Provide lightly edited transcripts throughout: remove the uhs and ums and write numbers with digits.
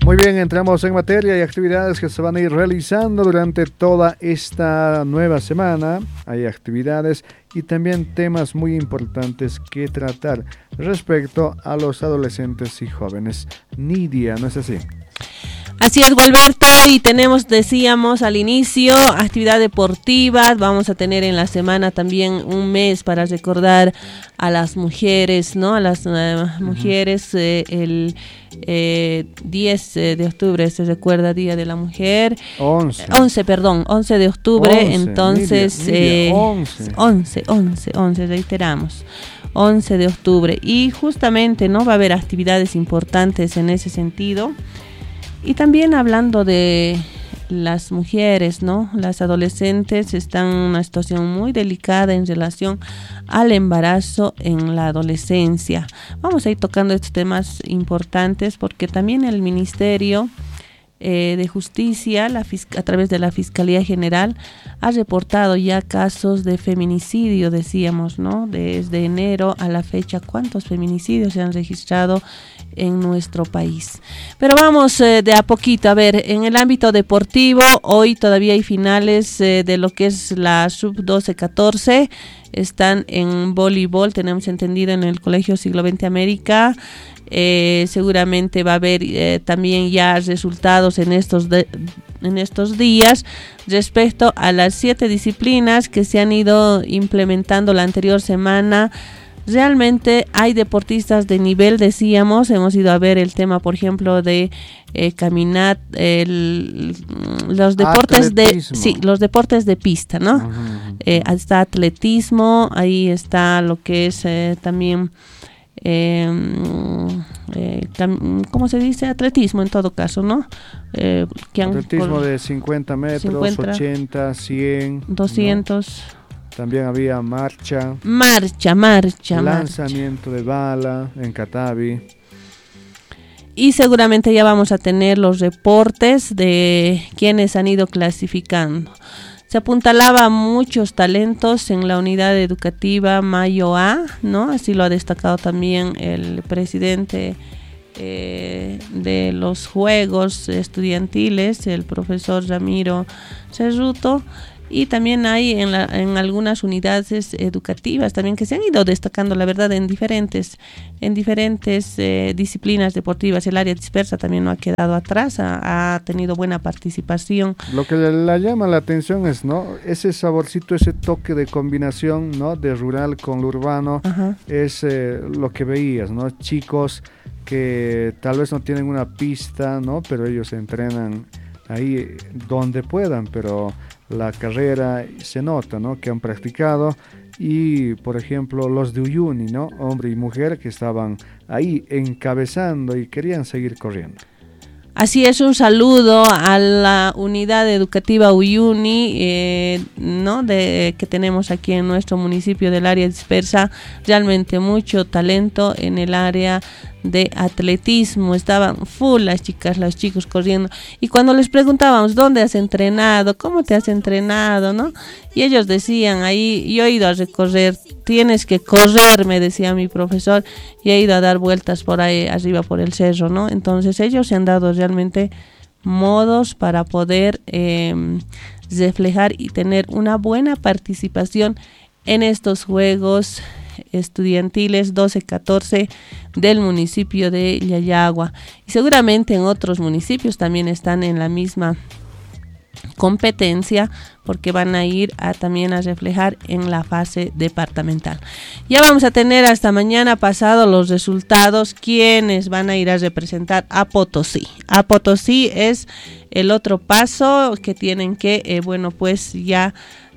Muy bien, entramos en materia y actividades que se van a ir realizando durante toda esta nueva semana. Hay actividades y también temas muy importantes que tratar respecto a los adolescentes y jóvenes. Nidia, ¿no es así? Así es, Gualberto, y tenemos, decíamos al inicio, actividad deportiva. Vamos a tener en la semana también un mes para recordar a las mujeres, ¿no? A las mujeres, el 10 de octubre se recuerda Día de la Mujer. 11 de octubre, 11, entonces, Nidia, 11, reiteramos. 11 de octubre, y justamente, ¿no? Va a haber actividades importantes en ese sentido. Y también hablando de las mujeres, ¿no? Las adolescentes están en una situación muy delicada en relación al embarazo en la adolescencia. Vamos a ir tocando estos temas importantes porque también el Ministerio de Justicia, a través de la Fiscalía General, ha reportado ya casos de feminicidio, decíamos, ¿no? Desde enero a la fecha, ¿cuántos feminicidios se han registrado en nuestro país? Pero vamos de a poquito. A ver, en el ámbito deportivo, hoy todavía hay finales de lo que es la sub-12-14, están en voleibol, tenemos entendido, en el Colegio Siglo XX América. Seguramente va a haber también ya resultados en estos días respecto a las 7 disciplinas que se han ido implementando la anterior semana. Realmente hay deportistas de nivel, decíamos, hemos ido a ver el tema, por ejemplo, de caminar, los deportes los deportes de pista, ¿no? Uh-huh. Está atletismo, ahí está lo que es también ¿cómo se dice? Atletismo en todo caso, ¿no? Atletismo de 50 metros, 80, 100, 200. ¿no? También había marcha. Lanzamiento de bala en Catavi. Y seguramente ya vamos a tener los reportes de quienes han ido clasificando. Se apuntalaba muchos talentos en la unidad educativa Mayo A, ¿no? Así lo ha destacado también el presidente de los Juegos Estudiantiles, el profesor Ramiro Cerruto. Y también hay en algunas unidades educativas también que se han ido destacando, la verdad, en diferentes disciplinas deportivas. El área dispersa también no ha quedado atrás, ha tenido buena participación. Lo que le llama la atención es, ¿no?, ese saborcito, ese toque de combinación, ¿no?, de rural con lo urbano. Ajá. Es lo que veías, ¿no? Chicos que tal vez no tienen una pista, ¿no?, pero ellos entrenan ahí donde puedan, pero la carrera se nota, ¿no?, que han practicado. Y por ejemplo los de Uyuni, ¿no?, hombre y mujer, que estaban ahí encabezando y querían seguir corriendo. Así es, un saludo a la unidad educativa Uyuni, ¿no?, que tenemos aquí en nuestro municipio del área dispersa. Realmente mucho talento en el área de atletismo, estaban full las chicas, los chicos corriendo, y cuando les preguntábamos ¿dónde has entrenado? ¿Cómo te has entrenado? ¿No? Y ellos decían, ahí yo he ido a recorrer, tienes que correr, me decía mi profesor, y he ido a dar vueltas por ahí arriba por el cerro, ¿no? Entonces ellos se han dado realmente modos para poder reflejar y tener una buena participación en estos Juegos Estudiantiles 12-14 del municipio de Yayagua, y seguramente en otros municipios también están en la misma competencia, porque van a ir también a reflejar en la fase departamental. Ya vamos a tener hasta mañana pasado los resultados, quienes van a ir a representar a Potosí. A Potosí es el otro paso que tienen que, pues ya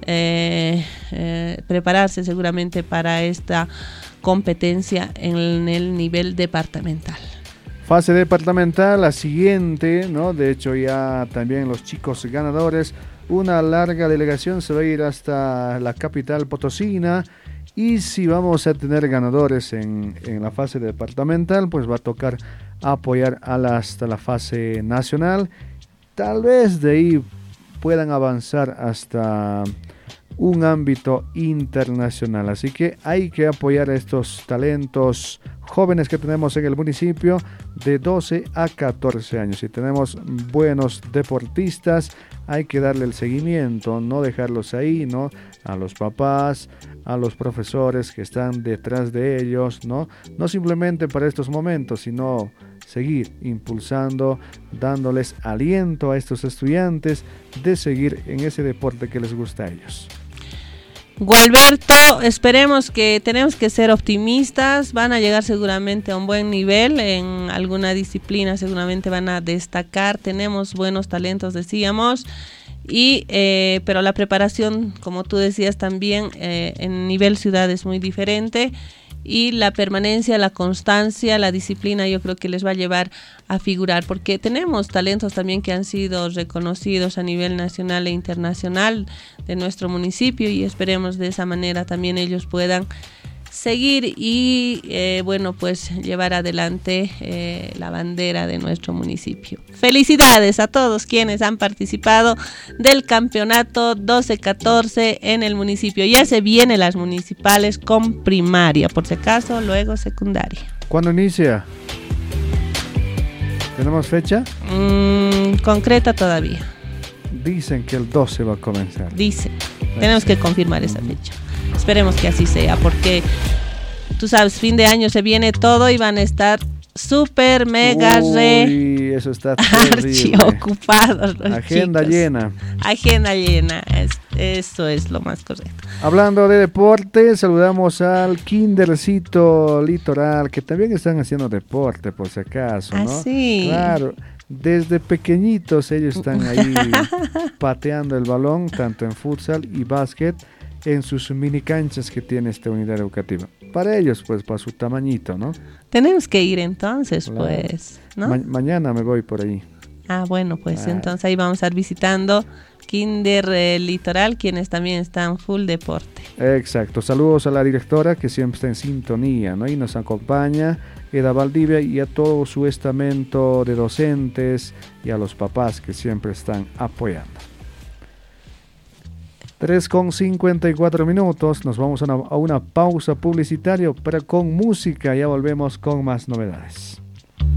prepararse seguramente para esta competencia en el nivel departamental. Fase departamental, la siguiente, ¿no? De hecho ya también los chicos ganadores, una larga delegación se va a ir hasta la capital potosina, y si vamos a tener ganadores en la fase departamental, pues va a tocar apoyar hasta la fase nacional. Tal vez de ahí puedan avanzar hasta un ámbito internacional. Así que hay que apoyar a estos talentos jóvenes que tenemos en el municipio de 12 a 14 años. Si tenemos buenos deportistas, hay que darle el seguimiento, no dejarlos ahí, ¿no? A los papás, a los profesores que están detrás de ellos, ¿no? No simplemente para estos momentos, sino seguir impulsando, dándoles aliento a estos estudiantes de seguir en ese deporte que les gusta a ellos. Gualberto, esperemos que tenemos que ser optimistas, van a llegar seguramente a un buen nivel, en alguna disciplina seguramente van a destacar, tenemos buenos talentos, decíamos, pero la preparación, como tú decías también, en nivel ciudad es muy diferente, y la permanencia, la constancia, la disciplina yo creo que les va a llevar a figurar, porque tenemos talentos también que han sido reconocidos a nivel nacional e internacional de nuestro municipio, y esperemos de esa manera también ellos puedan seguir y pues llevar adelante la bandera de nuestro municipio. Felicidades a todos quienes han participado del campeonato 12-14 en el municipio. Ya se vienen las municipales con primaria, por si acaso, luego secundaria. ¿Cuándo inicia? ¿Tenemos fecha? Concreta todavía. Dicen que el 12 va a comenzar. Dicen. Tenemos que confirmar esa fecha. Esperemos que así sea, porque tú sabes, fin de año se viene todo y van a estar súper, mega, eso está terrible. Ocupados los Agenda chicos. Llena. Agenda llena, eso es lo más correcto. Hablando de deporte, saludamos al Kindercito Litoral, que también están haciendo deporte, por si acaso, ¿no? Ah, sí. Claro. Desde pequeñitos ellos están ahí pateando el balón, tanto en futsal y básquet, en sus mini canchas que tiene esta unidad educativa. Para ellos, pues, para su tamañito, ¿no? Tenemos que ir entonces, claro. Pues, ¿no? Mañana me voy por ahí. Ah, bueno, pues entonces ahí vamos a estar visitando Kinder Litoral, quienes también están full deporte. Exacto. Saludos a la directora que siempre está en sintonía, ¿no? Y nos acompaña, Eda Valdivia, y a todo su estamento de docentes y a los papás que siempre están apoyando. 3:54, nos vamos a una pausa publicitaria, pero con música ya volvemos con más novedades.